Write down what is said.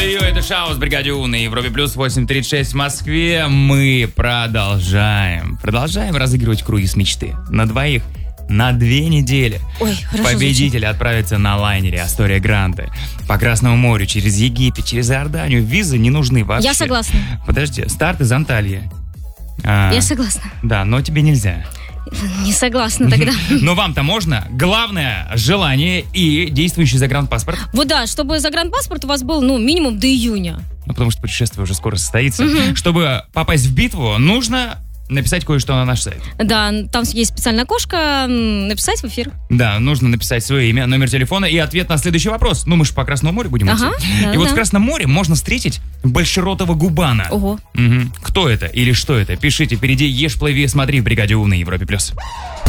Ой-ой-ой, это Шаус, Бригаде У на Европе Плюс, 8:36 в Москве. Мы продолжаем разыгрывать круиз мечты на двоих на 2 недели. Ой, хорошо. Победитель отправится на лайнере Астория Гранде по Красному морю, через Египет, через Иорданию. Визы не нужны вообще. Я согласна. Подожди, старт из Анталии. Я согласна. Да, но тебе нельзя. Не согласна тогда. Но вам-то можно. Главное — желание и действующий загранпаспорт. Вот да, чтобы загранпаспорт у вас был, минимум до июня. Ну, потому что путешествие уже скоро состоится. Чтобы попасть в битву, нужно написать кое-что на наш сайт. Да, там есть специальное окошко, написать в эфир. Да, нужно написать свое имя, номер телефона и ответ на следующий вопрос. Мы же по Красному морю будем идти. И вот в Красном море можно встретить большеротого губана. Ого. Кто это или что это? Пишите впереди «Ешь, плыви, смотри» в Бригаде У на Европе+.